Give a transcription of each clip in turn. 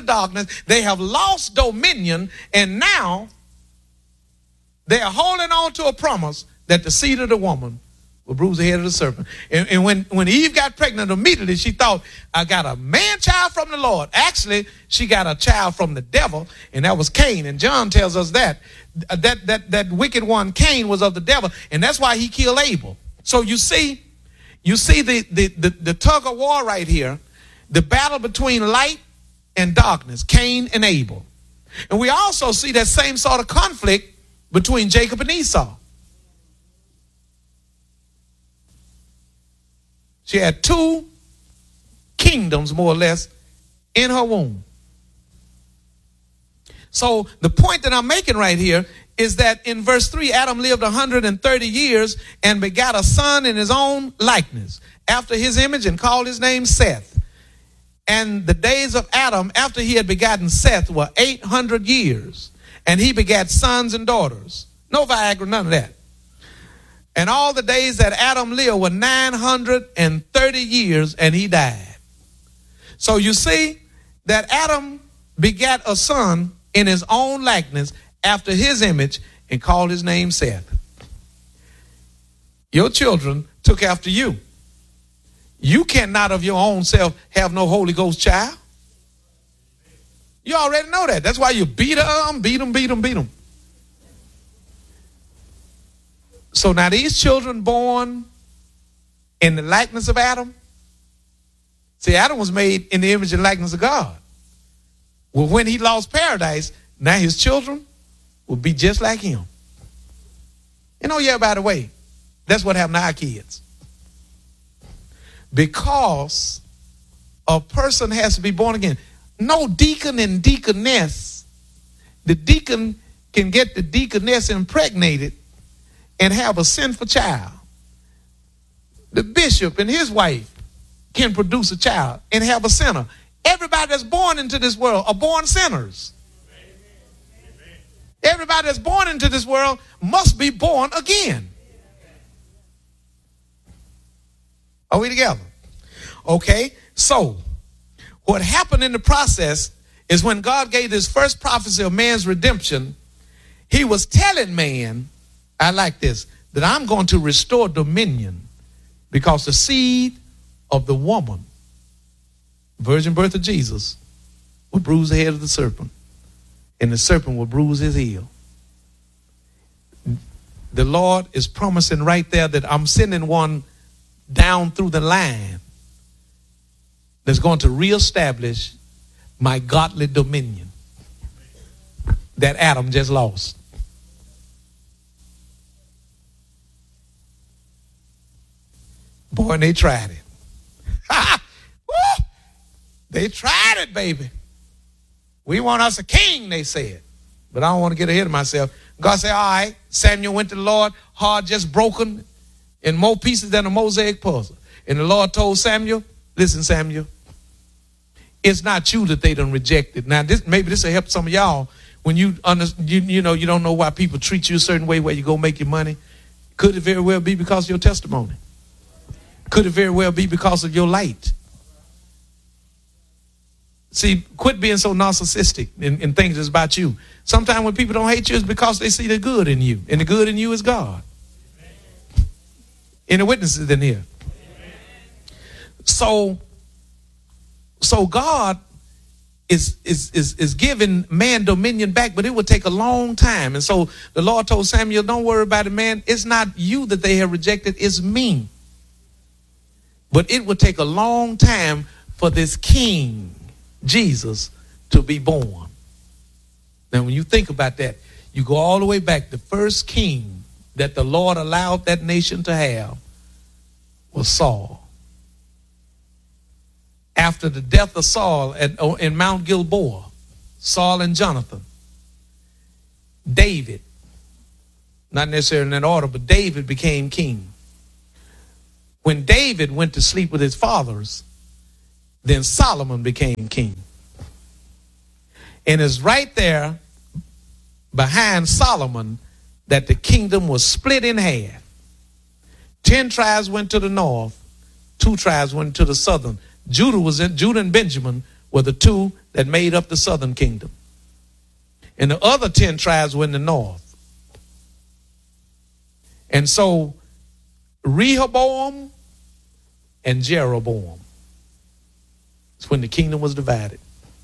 darkness. They have lost dominion, and now they are holding on to a promise that the seed of the woman will bruise the head of the serpent. And when Eve got pregnant, immediately she thought, I got a man child from the Lord. Actually, she got a child from the devil, and that was Cain. And John tells us that wicked one, Cain, was of the devil, and that's why he killed Abel. So you see the tug of war right here, the battle between light and darkness, Cain and Abel. And we also see that same sort of conflict between Jacob and Esau. She had two kingdoms, more or less, in her womb. So the point that I'm making right here is that in verse 3, Adam lived 130 years and begat a son in his own likeness, after his image, and called his name Seth. And the days of Adam after he had begotten Seth were 800 years, and he begat sons and daughters. No Viagra, none of that. And all the days that Adam lived were 930 years, and he died. So you see that Adam begat a son in his own likeness, after his image, and called his name Seth. Your children took after you. You cannot of your own self have no Holy Ghost child. You already know that. That's why you beat them. So now these children born in the likeness of Adam. See, Adam was made in the image and likeness of God. Well, when he lost paradise, now his children will be just like him. By the way, that's what happened to our kids. Because a person has to be born again. No deacon and deaconess. The deacon can get the deaconess impregnated and have a sinful child. The bishop and his wife can produce a child and have a sinner. Everybody that's born into this world are born sinners. Everybody that's born into this world must be born again. Are we together? Okay, so what happened in the process is when God gave this first prophecy of man's redemption, he was telling man, I like this, that I'm going to restore dominion because the seed of the woman, virgin birth of Jesus, will bruise the head of the serpent, and the serpent will bruise his heel. The Lord is promising right there that I'm sending one down through the line that's going to reestablish my godly dominion that Adam just lost. Boy, and they tried it. They tried it, baby. We want us a king, they said. But I don't want to get ahead of myself. God said, all right. Samuel went to the Lord, heart just broken in more pieces than a mosaic puzzle. And the Lord told Samuel, listen, Samuel, it's not you that they done rejected. Now, maybe this will help some of y'all when you don't know why people treat you a certain way where you go make your money. Could it very well be because of your testimony? Could it very well be because of your light? See, quit being so narcissistic in things that's about you. Sometimes when people don't hate you, it's because they see the good in you. And the good in you is God. Any witnesses in here? So God is giving man dominion back, but it would take a long time. And so the Lord told Samuel, don't worry about it, man. It's not you that they have rejected, it's me. But it would take a long time for this king, Jesus, to be born. Now, when you think about that, you go all the way back. The first king that the Lord allowed that nation to have was Saul. After the death of Saul in Mount Gilboa, Saul and Jonathan, David, not necessarily in that order, but David became king. When David went to sleep with his fathers, then Solomon became king. And it's right there behind Solomon that the kingdom was split in half. 10 tribes went to the north, 2 tribes went to the southern. Judah and Benjamin were the 2 that made up the southern kingdom. And the other 10 tribes were in the north. And so Rehoboam and Jeroboam, it's when the kingdom was divided.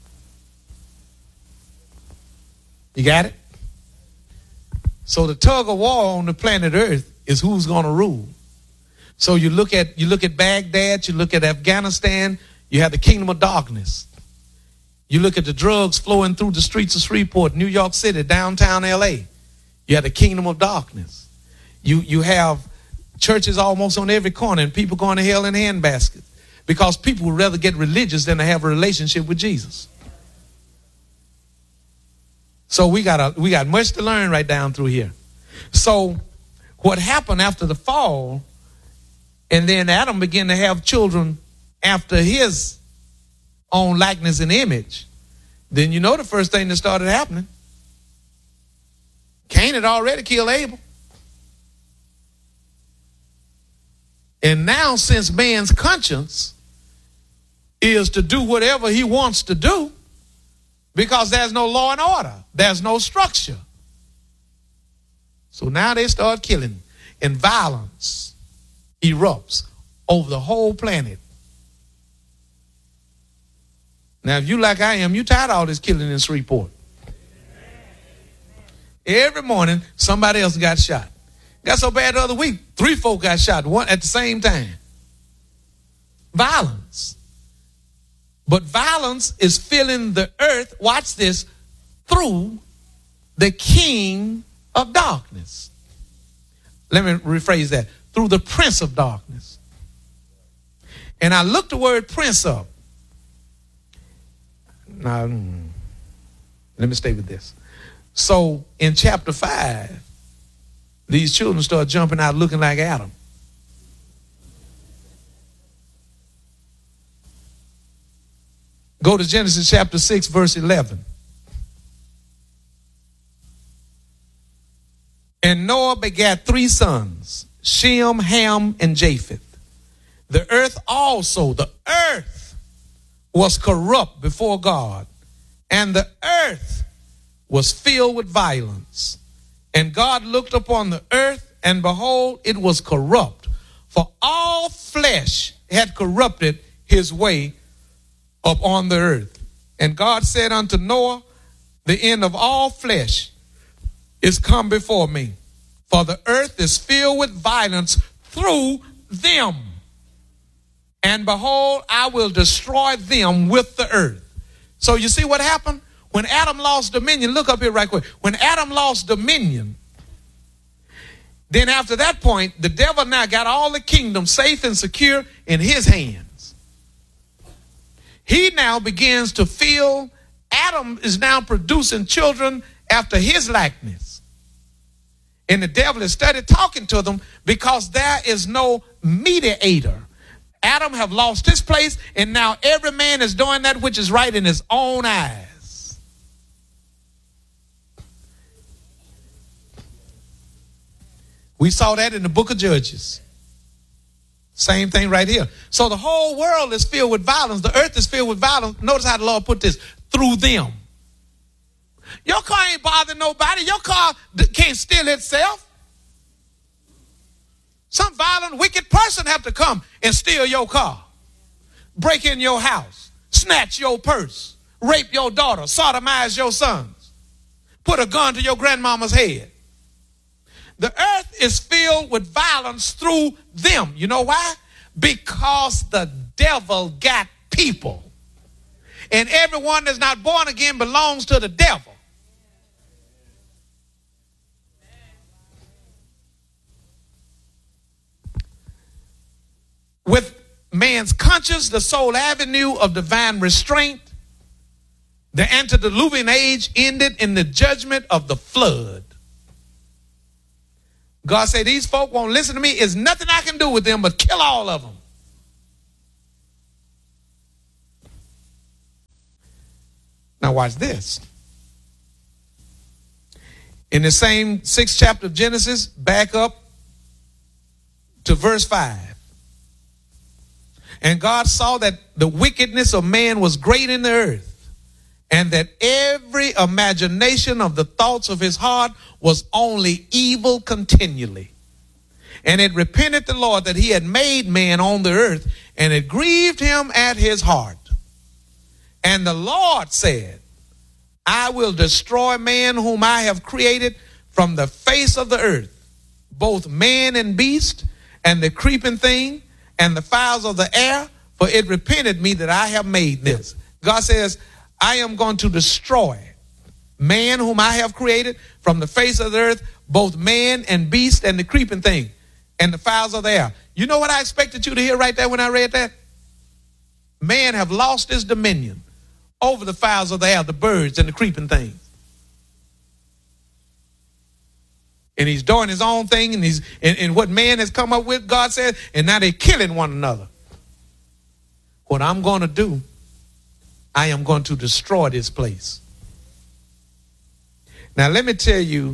You got it? So the tug of war on the planet Earth is who's going to rule. So you look at Baghdad, you look at Afghanistan, you have the kingdom of darkness. You look at the drugs flowing through the streets of Shreveport, New York City, downtown LA. You have the kingdom of darkness. You have churches almost on every corner and people going to hell in handbaskets because people would rather get religious than to have a relationship with Jesus. So we got much to learn right down through here. So what happened after the fall, and then Adam began to have children after his own likeness and image, then you know the first thing that started happening. Cain had already killed Abel. And now, since man's conscience is to do whatever he wants to do, because there's no law and order, there's no structure. So now they start killing, and violence erupts over the whole planet. Now, if you like I am, you tired of all this killing in Shreveport. Every morning, somebody else got shot. Got so bad the other week, 3 folk got shot, one at the same time. Violence. But violence is filling the earth, watch this, through the king of darkness. Let me rephrase that. Through the prince of darkness. And I looked the word prince up. Now, let me stay with this. So in chapter 5, these children start jumping out looking like Adam. Go to Genesis chapter 6, verse 11. And Noah begat 3 sons, Shem, Ham, and Japheth. The earth also, the earth was corrupt before God, and the earth was filled with violence. And God looked upon the earth, and behold, it was corrupt, for all flesh had corrupted his way upon the earth. And God said unto Noah, the end of all flesh is come before me, for the earth is filled with violence through them. And behold, I will destroy them with the earth. So you see what happened? When Adam lost dominion, look up here right quick. When Adam lost dominion, then after that point, the devil now got all the kingdom safe and secure in his hands. He now begins to feel, Adam is now producing children after his likeness. And the devil has started talking to them because there is no mediator. Adam have lost his place, and now every man is doing that which is right in his own eyes. We saw that in the book of Judges. Same thing right here. So the whole world is filled with violence. The earth is filled with violence. Notice how the Lord put this, through them. Your car ain't bothering nobody. Your car can't steal itself. Some violent, wicked person have to come and steal your car, break in your house, snatch your purse, rape your daughter, sodomize your sons, put a gun to your grandmama's head. The earth is filled with violence through them. You know why? Because the devil got people. And everyone that's not born again belongs to the devil. With man's conscience, the sole avenue of divine restraint, the antediluvian age ended in the judgment of the flood. God said, these folk won't listen to me. There's nothing I can do with them but kill all of them. Now watch this. In the same 6th chapter of Genesis, back up to verse 5. And God saw that the wickedness of man was great in the earth, and that every imagination of the thoughts of his heart was only evil continually. And it repented the Lord that he had made man on the earth, and it grieved him at his heart. And the Lord said, I will destroy man whom I have created from the face of the earth, both man and beast, and the creeping thing, and the fowls of the air, for it repented me that I have made this. God says, I am going to destroy man whom I have created from the face of the earth, both man and beast, and the creeping thing, and the fowls of the air. You know what I expected you to hear right there when I read that? Man have lost his dominion over the fowls of the air, the birds and the creeping things. And he's doing his own thing, and he's and what man has come up with, God says, and now they're killing one another. What I'm going to do, I am going to destroy this place. Now let me tell you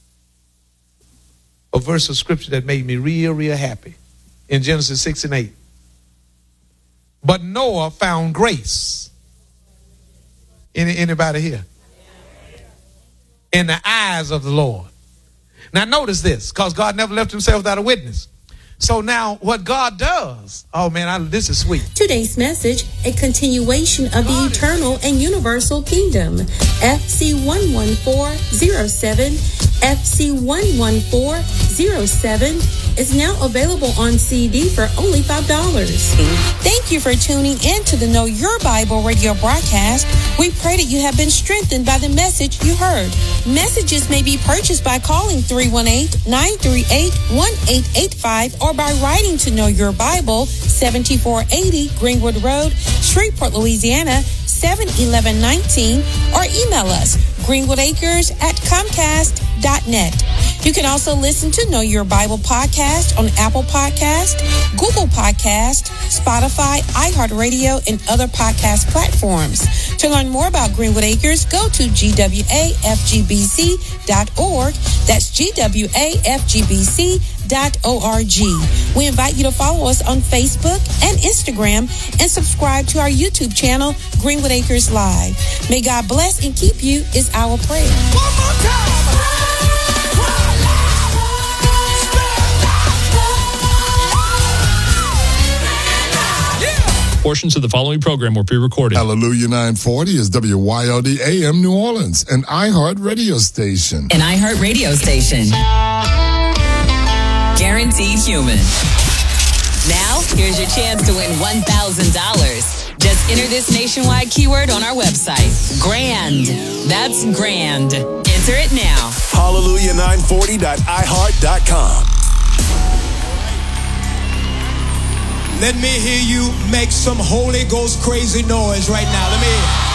a verse of scripture that made me real happy. In Genesis 6 and 8. But Noah found grace. Anybody here? In the eyes of the Lord. Now notice this, because God never left himself without a witness. So now what God does, oh man, this is sweet. Today's message, a continuation of the eternal and universal kingdom. FC 11407, FC 11407 is now available on CD for only $5. Thank you for tuning in to the Know Your Bible radio broadcast. We pray that you have been strengthened by the message you heard. Messages may be purchased by calling 318-938-1885 or by writing to Know Your Bible, 7480 Greenwood Road, Shreveport, Louisiana, 71119, or email us, greenwoodacres@comcast.net. You can also listen to Know Your Bible podcast on Apple Podcast, Google Podcast, Spotify, iHeartRadio, and other podcast platforms. To learn more about Greenwood Acres, go to gwafgbc.org. That's gwafgbc.org. We invite you to follow us on Facebook and Instagram and subscribe to our YouTube channel, Greenwood Acres Live. May God bless and keep you is our prayer. One more time. Portions of the following program were pre-recorded. Hallelujah 940 is WYLD AM New Orleans, an iHeart radio station. An iHeart radio station. Guaranteed human. Now, here's your chance to win $1,000. Just enter this nationwide keyword on our website. GRAND. That's grand. Enter it now. Hallelujah940.iheart.com. Let me hear you make some Holy Ghost crazy noise right now. Let me hear.